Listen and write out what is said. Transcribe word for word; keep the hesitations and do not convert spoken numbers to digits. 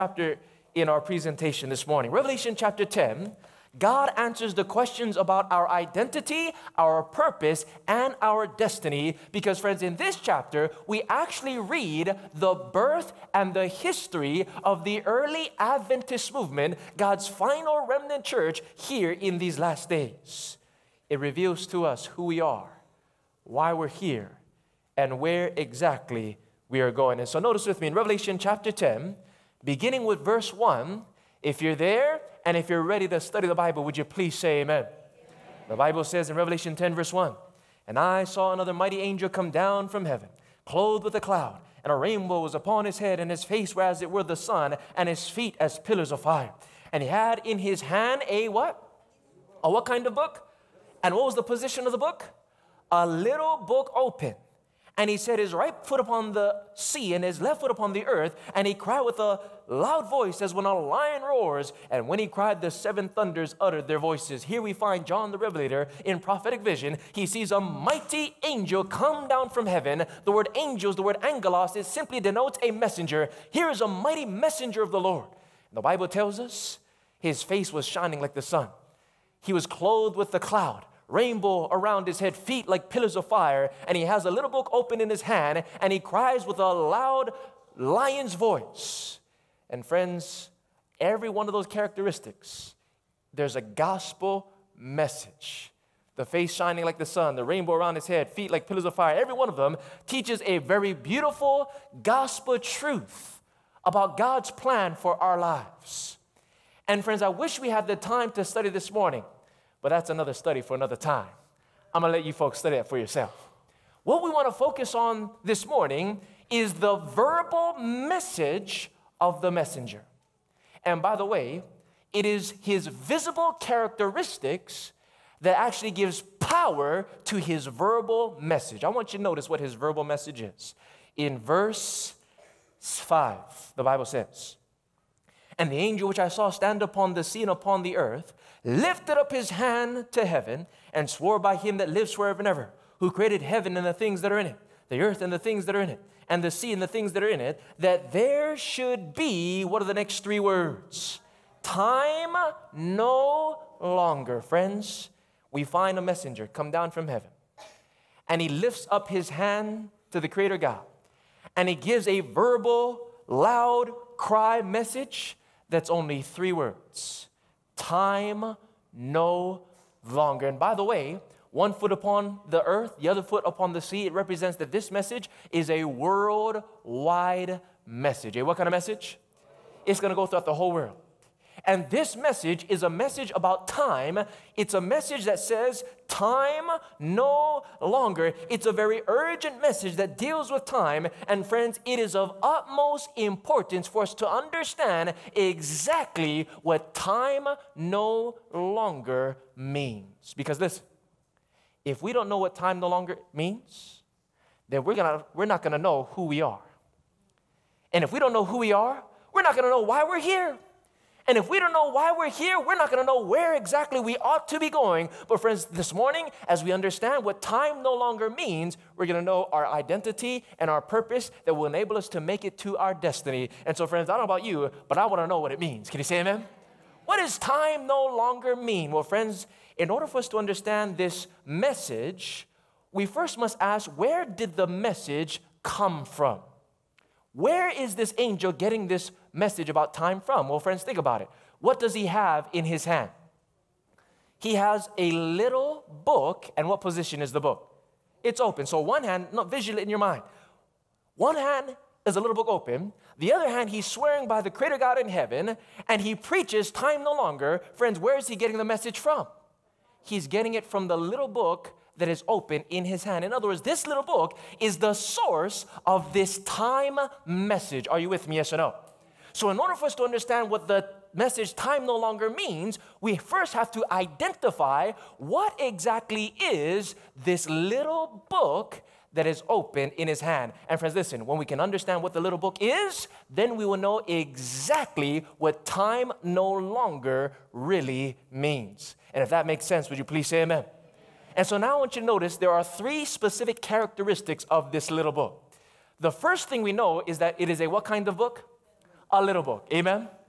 chapter in our presentation this morning. Revelation chapter ten, God answers the questions about our identity, our purpose, and our destiny. Because, friends, in this chapter, we actually read the birth and the history of the early Adventist movement, God's final remnant church here in these last days. It reveals to us who we are, why we're here, and where exactly we are going. And so notice with me in Revelation chapter ten, beginning with verse one, if you're there and if you're ready to study the Bible, would you please say amen? Amen. The Bible says in Revelation ten verse one, "And I saw another mighty angel come down from heaven, clothed with a cloud, and a rainbow was upon his head, and his face were as it were the sun, and his feet as pillars of fire. And he had in his hand a what? A what kind of book? And what was the position of the book? A little book open. And he set his right foot upon the sea and his left foot upon the earth. And he cried with a loud voice as when a lion roars. And when he cried, the seven thunders uttered their voices." Here we find John the Revelator in prophetic vision. He sees a mighty angel come down from heaven. The word angels, the word angelos, it simply denotes a messenger. Here is a mighty messenger of the Lord. And the Bible tells us his face was shining like the sun. He was clothed with the cloud, rainbow around his head, feet like pillars of fire, and he has a little book open in his hand, and he cries with a loud lion's voice. And friends, every one of those characteristics, there's a gospel message. The face shining like the sun, the rainbow around his head, feet like pillars of fire, every one of them teaches a very beautiful gospel truth about God's plan for our lives. And friends, I wish we had the time to study this morning, but that's another study for another time. I'm going to let you folks study that for yourself. What we want to focus on this morning is the verbal message of the messenger. And by the way, it is his visible characteristics that actually gives power to his verbal message. I want you to notice what his verbal message is. In verse five, the Bible says, "And the angel which I saw stand upon the sea and upon the earth lifted up his hand to heaven and swore by him that lives forever and ever, who created heaven and the things that are in it, the earth and the things that are in it, and the sea and the things that are in it, that there should be," what are the next three words? "Time no longer." Friends, we find a messenger come down from heaven, and he lifts up his hand to the Creator God, and he gives a verbal, loud cry message that's only three words: time no longer. And by the way, one foot upon the earth, the other foot upon the sea, it represents that this message is a worldwide message. A what kind of message? It's going to go throughout the whole world. And this message is a message about time. It's a message that says time no longer. It's a very urgent message that deals with time. And friends, it is of utmost importance for us to understand exactly what time no longer means. Because listen, if we don't know what time no longer means, then we're gonna we're not going to know who we are. And if we don't know who we are, we're not going to know why we're here. And if we don't know why we're here, we're not going to know where exactly we ought to be going. But friends, this morning, as we understand what time no longer means, we're going to know our identity and our purpose that will enable us to make it to our destiny. And so, friends, I don't know about you, but I want to know what it means. Can you say amen? What does time no longer mean? Well, friends, in order for us to understand this message, we first must ask, where did the message come from? Where is this angel getting this message about time from? Well, friends, think about it. What does he have in his hand? He has a little book, and what position is the book? It's open. So one hand, not visually in your mind. One hand is a little book open. The other hand, he's swearing by the Creator God in heaven, and he preaches time no longer. Friends, where is he getting the message from? He's getting it from the little book that is open in his hand. In other words, this little book is the source of this time message. Are you with me, yes or no? So in order for us to understand what the message time no longer means, we first have to identify what exactly is this little book that is open in his hand. And friends, listen, when we can understand what the little book is, then we will know exactly what time no longer really means. And if that makes sense, would you please say amen? And so now I want you to notice there are three specific characteristics of this little book. The first thing we know is that it is a what kind of book? a little book. Amen?